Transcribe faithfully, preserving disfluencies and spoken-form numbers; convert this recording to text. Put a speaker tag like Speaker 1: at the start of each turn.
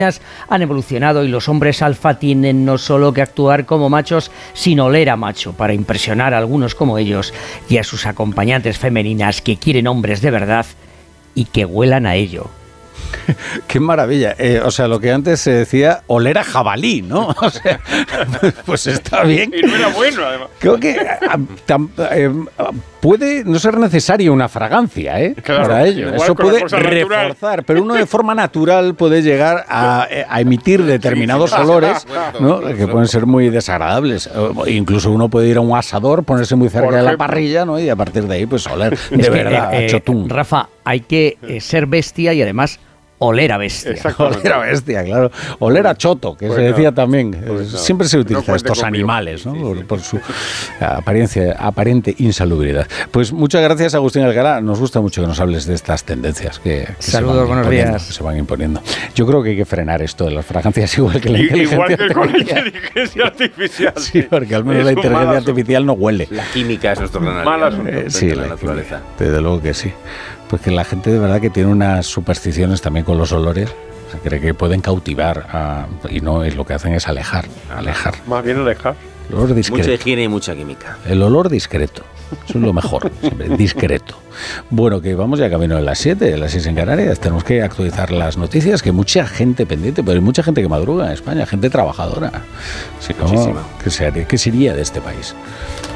Speaker 1: han evolucionado y los hombres alfa tienen no solo que actuar como machos, sino oler a macho para impresionar a algunos como ellos y a sus acompañantes femeninas que quieren hombres de verdad y que huelan a ello.
Speaker 2: Qué maravilla. Eh, o sea, lo que antes se decía, oler a jabalí, ¿no? O sea, pues, pues está bien.
Speaker 3: Y no era bueno, además.
Speaker 2: Creo que a, tam, eh, puede no ser necesaria una fragancia, ¿eh?
Speaker 3: Claro,
Speaker 2: para ello. Eso puede reforzar, natural. Pero uno de forma natural puede llegar a, a emitir determinados olores, ¿no? Que pueden ser muy desagradables. O incluso uno puede ir a un asador, ponerse muy cerca de la parrilla, ¿no? Y a partir de ahí, pues oler de
Speaker 1: es
Speaker 2: verdad
Speaker 1: que, eh,
Speaker 2: a chotún.
Speaker 1: Rafa, hay que eh, ser bestia y además oler a bestia.
Speaker 2: Oler a bestia, claro. Oler a choto, que pues se decía no, también. Pues no, Siempre se utiliza no estos conmigo. animales, ¿no? Sí, sí. Por, por su apariencia, aparente insalubridad. Pues muchas gracias, Agustín Alcalá. Nos gusta mucho que nos hables de estas tendencias que, que,
Speaker 1: Saludos,
Speaker 2: se, van
Speaker 1: buenos días.
Speaker 2: que se van imponiendo. Yo creo que hay que frenar esto de las fragancias igual que la inteligencia
Speaker 3: Igual que
Speaker 2: artificial.
Speaker 3: con la inteligencia artificial.
Speaker 2: Sí, porque al menos es la inteligencia artificial no huele.
Speaker 4: La química es nuestro gran aliado,
Speaker 2: eh, sí, la, la naturaleza. Desde luego que sí. Pues que la gente de verdad que tiene unas supersticiones también con los olores. Se cree que pueden cautivar a, y no, y lo que hacen es alejar, alejar.
Speaker 3: Más bien alejar.
Speaker 2: El olor discreto.
Speaker 4: Mucha higiene y mucha química.
Speaker 2: El olor discreto. Eso es lo mejor, siempre, discreto. Bueno, que vamos ya camino de las siete, de las seis en Canarias. Tenemos que actualizar las noticias, que mucha gente pendiente, pero hay mucha gente que madruga en España, gente trabajadora. Sí, ¿cómo? ¿Qué sería, qué sería de este país?